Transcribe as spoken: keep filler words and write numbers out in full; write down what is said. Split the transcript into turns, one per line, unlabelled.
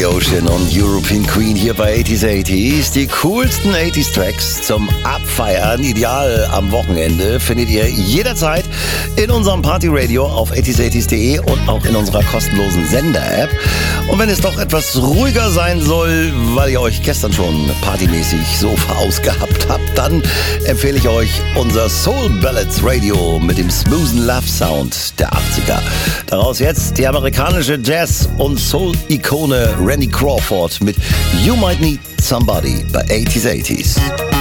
Billy Ocean und European Queen hier bei achtziger achtziger. Die coolsten achtziger Tracks zum Abfeiern, ideal am Wochenende, findet ihr jederzeit in unserem Partyradio auf achtziger achtziger punkt de und auch in unserer kostenlosen Sender-App. Und wenn es doch etwas ruhiger sein soll, weil ihr euch gestern schon partymäßig so verausgabt habt, dann empfehle ich euch unser Soul Ballads Radio mit dem smoothen Love Sound der achtziger. Daraus jetzt die amerikanische Jazz- und Soul-Ikone Randy Crawford mit You Might Need Somebody bei achtziger achtziger.